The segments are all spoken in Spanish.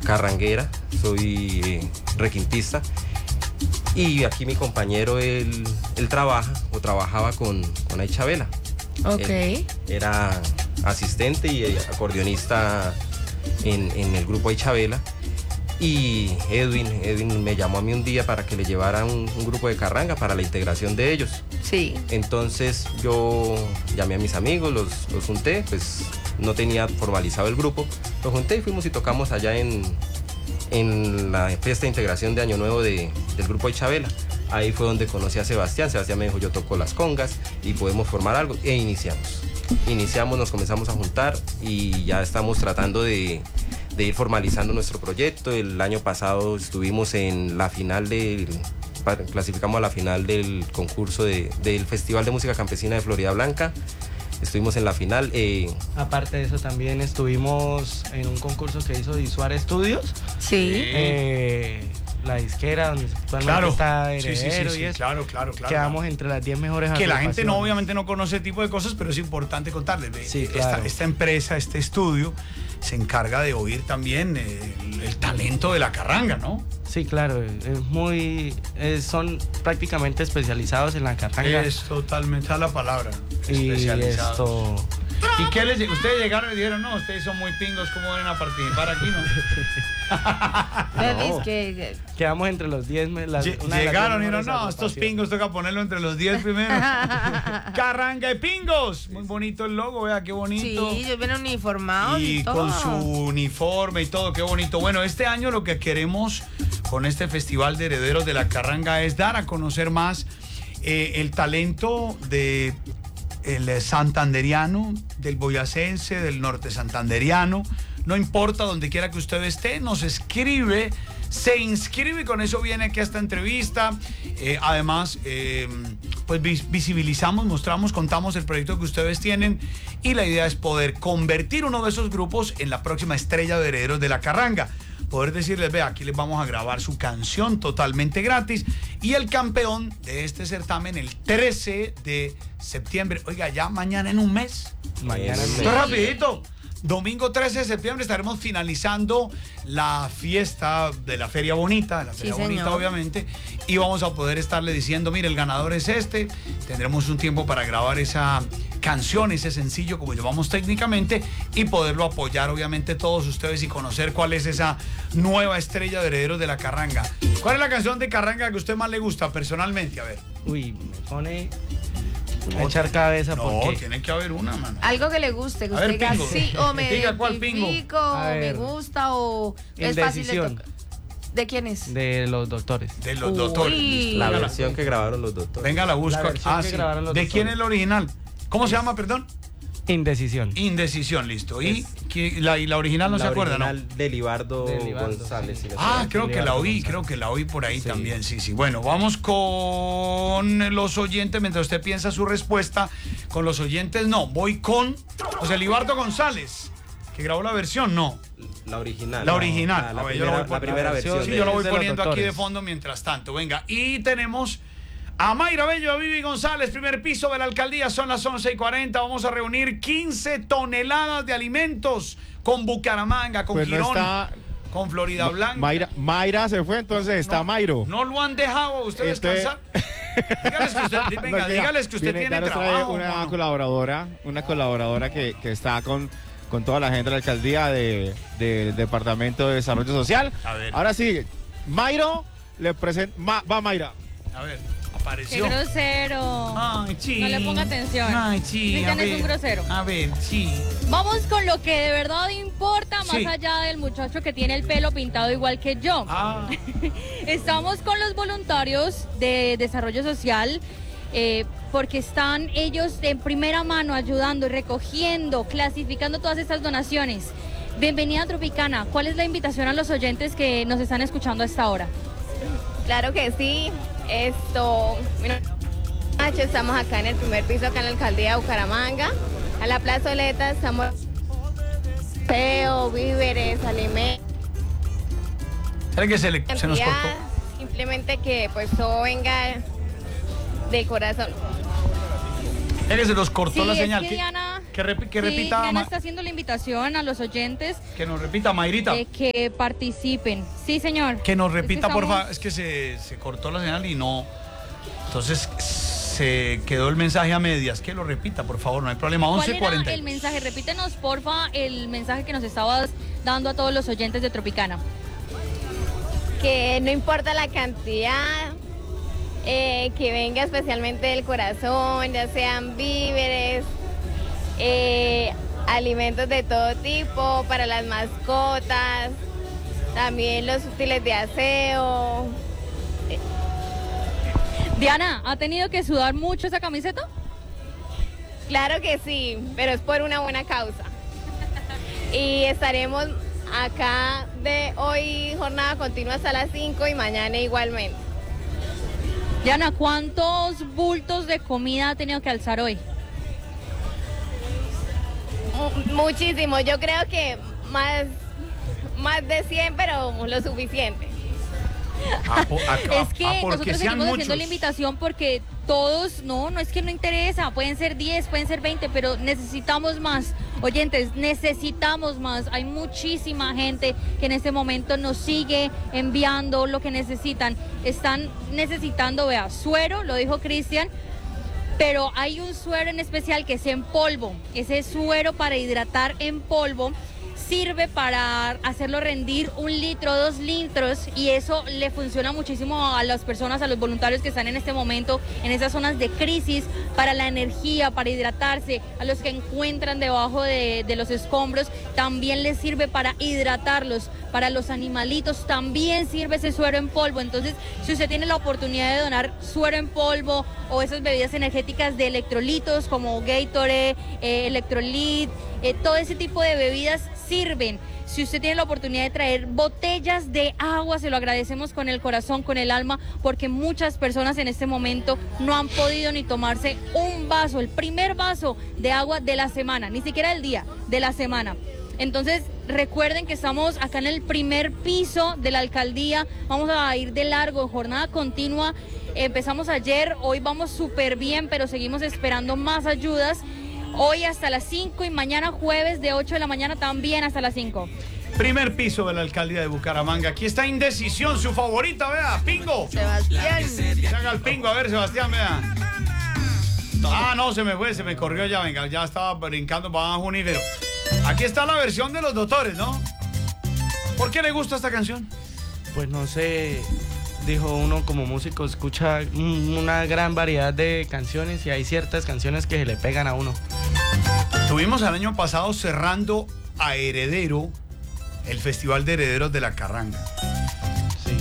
carranguera, soy requintista. Y aquí mi compañero, él trabajaba con Aichabela. Ok. Él era asistente y acordeonista en el grupo Aichabela. Y Edwin me llamó a mí un día para que le llevara un grupo de carranga para la integración de ellos. Sí. Entonces yo llamé a mis amigos, los junté, pues no tenía formalizado el grupo. Los junté y fuimos y tocamos allá en la fiesta de integración de Año Nuevo del grupo Aichabela. Ahí fue donde conocí a Sebastián. Sebastián me dijo, yo toco las congas y podemos formar algo. E iniciamos, nos comenzamos a juntar y ya estamos tratando de ir formalizando nuestro proyecto. El año pasado estuvimos en la final clasificamos a la final del concurso del Festival de Música Campesina de Florida Blanca. Estuvimos en la final. Aparte de eso, también estuvimos en un concurso que hizo Disuar Studios. Sí. La disquera donde actualmente está Heredero sí, y eso. Claro. Quedamos entre las 10 mejores Que la gente agrupaciones. obviamente no conoce ese tipo de cosas, pero es importante contarles. Sí, claro. Esta empresa, este estudio, se encarga de oír también el talento de la carranga, ¿no? Sí, claro. Son prácticamente especializados en la carranga. Es totalmente a la palabra. Y Especializados. ¿Y qué ustedes llegaron y dijeron, no, ustedes son muy pingos, ¿cómo van a participar aquí, no? No. Que Quedamos entre los 10. Llegaron y dijeron, no, estos pingos toca ponerlo entre los 10 primero. Carranga de pingos. Muy bonito el logo, vea qué bonito. sí, ellos vienen uniformados y todo. con su uniforme y todo, qué bonito. Bueno, este año lo que queremos con este Festival de Herederos de la Carranga es dar a conocer más el talento del santanderiano, del boyacense, del norte santanderiano. No importa donde quiera que usted esté, nos escribe, se inscribe y con eso viene aquí a esta entrevista. Además, pues visibilizamos, mostramos, contamos el proyecto que ustedes tienen y la idea es poder convertir uno de esos grupos en la próxima estrella de Herederos de la Carranga. Poder decirles, vea, aquí les vamos a grabar su canción totalmente gratis. Y el campeón de este certamen, el 13 de septiembre, oiga, ya mañana en un mes. Mañana en un mes. Esto rapidito. Domingo 13 de septiembre estaremos finalizando la fiesta de la Feria Bonita, de la Feria Bonita obviamente, y vamos a poder estarle diciendo, mire, el ganador es este, tendremos un tiempo para grabar esa canción, ese sencillo, como llamamos técnicamente, y poderlo apoyar obviamente todos ustedes y conocer cuál es esa nueva estrella de Herederos de la Carranga. ¿Cuál es la canción de Carranga que a usted más le gusta personalmente? A ver. Uy, me pone a echar cabeza porque... No, tiene que haber una, mano. Algo que le guste, que A usted ver, diga Pingo. sí, o me Diga cuál Pingo. identifico, o me gusta, o es fácil de Indecisión. tocar. ¿De quién es? De los doctores. De los Uy. doctores. La versión que grabaron los doctores. Venga, la busco. La versión que Sí. grabaron los ¿De doctores. quién es el original? ¿Cómo se llama, perdón? Indecisión. Indecisión, listo. ¿Y la original no se acuerda, no? De Libardo González. sí. si no Ah, estoy creo que la oí, González. por ahí Sí. también, sí. Bueno, vamos con los oyentes, mientras usted piensa su respuesta. Con los oyentes no, voy con José Libardo González, que grabó la versión, no. mal. La original. La original. La A ver, yo la voy la primera la versión. Sí, de- yo lo voy de los poniendo aquí de doctores. fondo mientras tanto. Venga, y tenemos a Mayra Bello, a Vivi González, primer piso de la alcaldía, son las 11:40. Vamos a reunir 15 toneladas de alimentos con Bucaramanga, con Pues no Girón, está- con Florida Blanca. Mayra se fue, entonces está Mayro. No lo han dejado a usted descansar. Dígales que usted, venga, No, dígales que usted viene, tiene ya nos trae trabajo. una mano. colaboradora que está con toda la gente de la alcaldía del Departamento de Desarrollo Social. A ver. Ahora sí, Mayro le presenta. Va Mayra. A ver, Qué apareció. grosero. Ay, sí. No le ponga atención. Ay, sí. Cristian a es ver. un grosero. A ver, sí. Vamos con lo que de verdad importa, más Sí. allá del muchacho que tiene el pelo pintado igual que yo. Ah, Estamos con los voluntarios de desarrollo social, porque están ellos en primera mano ayudando, recogiendo, clasificando todas estas donaciones. Bienvenida a Tropicana. ¿Cuál es la invitación a los oyentes que nos están escuchando a esta hora? Claro que sí. Estamos acá en el primer piso, acá en la alcaldía de Bucaramanga. A la plazoleta estamos víveres, alimentos. ¿Será que se nos cortó? Simplemente que pues todo venga del corazón. ¿Será que se nos cortó Sí, la es señal? que ¿Qué? Diana Que repita. Diana está haciendo la invitación a los oyentes. Que nos repita, Mayrita. Que participen. Sí, señor. Que nos repita, por favor. Es que se cortó la señal y no. Entonces se quedó el mensaje a medias. Que lo repita, por favor, no hay problema. 11:40. ¿Cuál era el mensaje? Repítenos, porfa, el mensaje que nos estabas dando a todos los oyentes de Tropicana. Que no importa la cantidad, que venga especialmente del corazón, ya sean víveres, alimentos de todo tipo para las mascotas, también los útiles de aseo. Diana, ¿ha tenido que sudar mucho esa camiseta? Claro que sí, pero es por una buena causa. Y estaremos acá de hoy, jornada continua hasta las 5 y mañana igualmente. Diana, ¿cuántos bultos de comida ha tenido que alzar hoy? Muchísimo, yo creo que más de 100, pero lo suficiente. Es que nosotros seguimos haciendo la invitación porque todos, no es que no interesa, pueden ser 10, pueden ser 20, pero necesitamos más. Oyentes, necesitamos más. Hay muchísima gente que en este momento nos sigue enviando lo que necesitan. Están necesitando, vea, suero, lo dijo Cristian, pero hay un suero en especial que es en polvo. Ese suero para hidratar en polvo sirve para hacerlo rendir 1 litro, 2 litros, y eso le funciona muchísimo a las personas, a los voluntarios que están en este momento en esas zonas de crisis, para la energía, para hidratarse, a los que encuentran debajo de los escombros, también les sirve para hidratarlos, para los animalitos también sirve ese suero en polvo. Entonces, si usted tiene la oportunidad de donar suero en polvo o esas bebidas energéticas de electrolitos como Gatorade, Electrolit, todo ese tipo de bebidas sirven. Si usted tiene la oportunidad de traer botellas de agua, se lo agradecemos con el corazón, con el alma, porque muchas personas en este momento no han podido ni tomarse un vaso, el primer vaso de agua de la semana, ni siquiera del día, de la semana. Entonces, recuerden que estamos acá en el primer piso de la alcaldía, vamos a ir de largo, jornada continua. Empezamos ayer, hoy vamos súper bien, pero seguimos esperando más ayudas. Hoy hasta las 5 y mañana jueves de 8 de la mañana también hasta las 5. Primer piso de la alcaldía de Bucaramanga. Aquí está Indecisión, su favorita, vea, Pingo. Sebastián. Se haga el Pingo, a ver, Sebastián, vea. Ah, no, se me fue, se me corrió ya, venga, ya estaba brincando para abajo, pero aquí está la versión de Los Doctores, ¿no? ¿Por qué le gusta esta canción? Pues no sé, dijo uno como músico, escucha una gran variedad de canciones y hay ciertas canciones que se le pegan a uno. Tuvimos el año pasado cerrando a Heredero, el Festival de Herederos de la Carranga. Sí.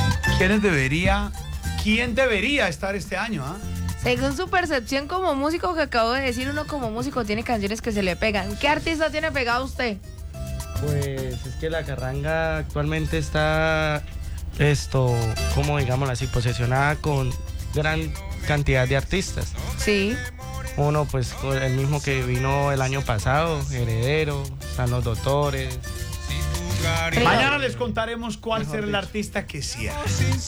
¿Quién debería estar este año? Según su percepción como músico, que acabo de decir, uno como músico tiene canciones que se le pegan. ¿Qué artista tiene pegado usted? Pues es que la Carranga actualmente está, como digámoslo así, posesionada con gran cantidad de artistas. Sí. Uno, pues, el mismo que vino el año pasado, Heredero, están Los Doctores. Mañana les contaremos cuál será el artista que cierra.